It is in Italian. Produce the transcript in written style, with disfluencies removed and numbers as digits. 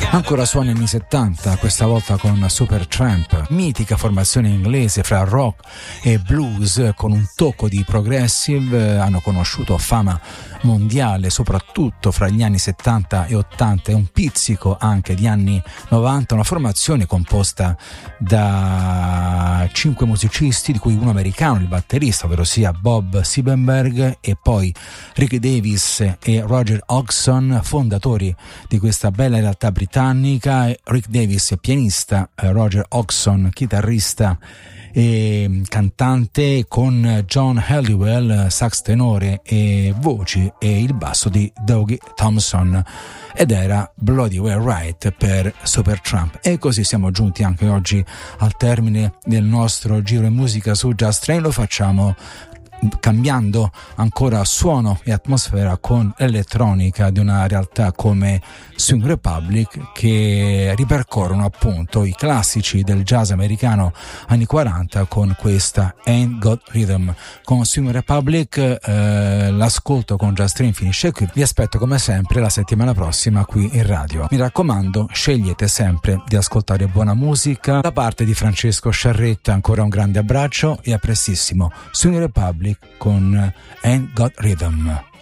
Ancora suoni anni 70, questa volta con Supertramp, mitica formazione inglese fra rock e blues con un tocco di progressive. Hanno conosciuto fama mondiale soprattutto fra gli anni 70 e 80 e un pizzico anche di anni 90, una formazione composta da 5 musicisti, di cui uno americano, il batterista, ovvero sia Bob Siebenberg, e poi Rick Davis e Roger Hodgson, fondatori di questa bella realtà britannica. Rick Davis pianista, Roger Hodgson chitarrista e cantante, con John Halliwell sax tenore e voci, e il basso di Dougie Thompson, ed era Bloody Well Right per Supertramp. E così siamo giunti anche oggi al termine del nostro giro in musica su Just Train. Lo facciamo cambiando ancora suono e atmosfera con l'elettronica di una realtà come Swing Republic, che ripercorrono appunto i classici del jazz americano anni 40 con questa Ain't Got Rhythm. Con Swing Republic l'ascolto con Just Train finisce qui. Vi aspetto come sempre la settimana prossima qui in radio. Mi raccomando, scegliete sempre di ascoltare buona musica. Da parte di Francesco Sciarretta ancora un grande abbraccio e a prestissimo. Swing Republic con Ain't Got Rhythm.